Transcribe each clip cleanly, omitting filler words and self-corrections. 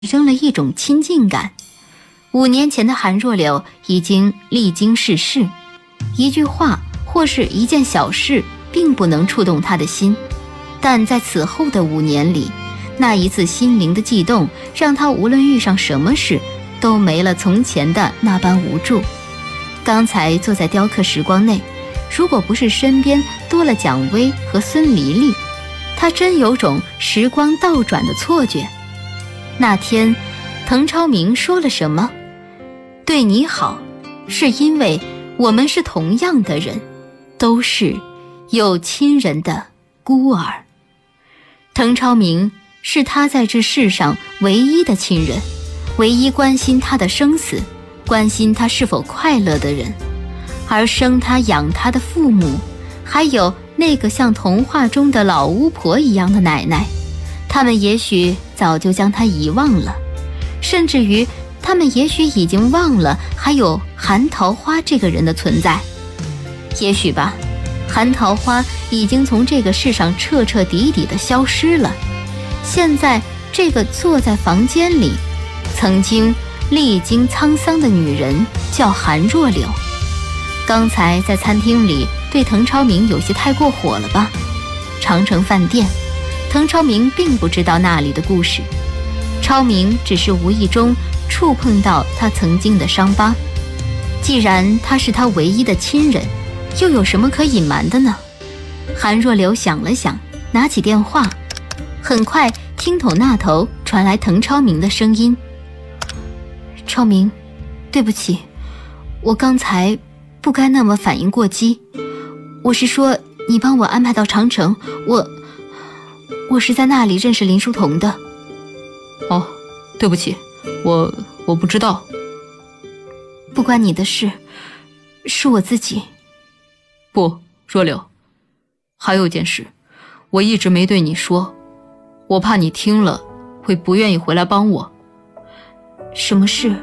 生了一种亲近感。5年前的韩若柳已经历经世事，一句话或是一件小事并不能触动他的心，但在此后的5年里，那一次心灵的悸动让他无论遇上什么事都没了从前的那般无助。刚才坐在雕刻时光内，如果不是身边多了蒋薇和孙黎黎，他真有种时光倒转的错觉。那天滕超明说了什么？对你好，是因为我们是同样的人，都是有亲人的孤儿。滕超明是他在这世上唯一的亲人，唯一关心他的生死，关心他是否快乐的人。而生他养他的父母，还有那个像童话中的老巫婆一样的奶奶，他们也许早就将他遗忘了，甚至于他们也许已经忘了还有韩桃花这个人的存在。也许吧，韩桃花已经从这个世上彻彻底底地消失了。现在这个坐在房间里曾经历经沧桑的女人叫韩若柳。刚才在餐厅里对滕超明有些太过火了吧？长城饭店，滕超明并不知道那里的故事，超明只是无意中触碰到他曾经的伤疤。既然他是他唯一的亲人，又有什么可隐瞒的呢？韩若柳想了想，拿起电话，很快听筒那头传来滕超明的声音：超明，对不起，我刚才不该那么反应过激，我是说你帮我安排到长城，我是在那里认识林书彤的。 哦，对不起，我不知道。 不关你的事，是我自己。 不，若柳，还有一件事，我一直没对你说，我怕你听了会不愿意回来帮我。 什么事？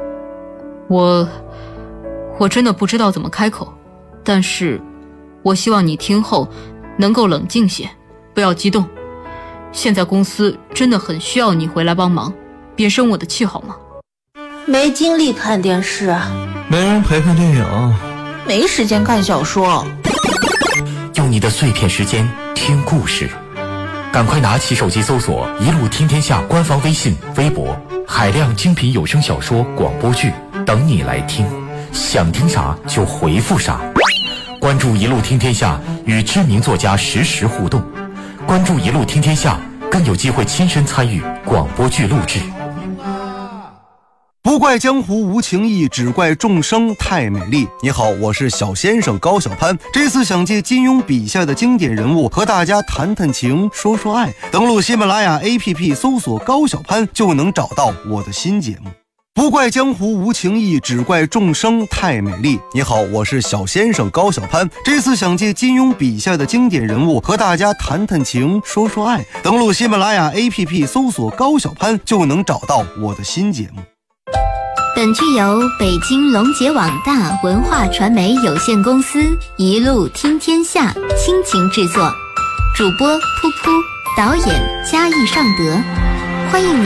我真的不知道怎么开口，但是我希望你听后能够冷静些，不要激动。现在公司真的很需要你回来帮忙，别生我的气好吗？ 没精力看电视， 没人陪看电影， 没时间看小说。 用你的碎片时间听故事，赶快拿起手机搜索一路听天下官方微信微博，海量精品有声小说广播剧等你来听，想听啥就回复啥。关注一路听天下，与知名作家实时互动，关注一路听天下，更有机会亲身参与广播剧录制。 不怪江湖无情义，只怪众生太美丽。你好，我是小先生高晓攀，这次想借金庸笔下的经典人物和大家谈谈情，说说爱。登录喜马拉雅 APP 搜索高晓攀，就能找到我的新节目。不怪江湖无情义，只怪众生太美丽。你好，我是小先生高晓攀，这次想借金庸笔下的经典人物和大家谈谈情，说说爱。登录喜马拉雅 APP 搜索高晓攀，就能找到我的新节目。 本剧由北京龙杰网大文化传媒有限公司一路听天下倾情制作，主播噗噗，导演嘉义尚德。欢迎您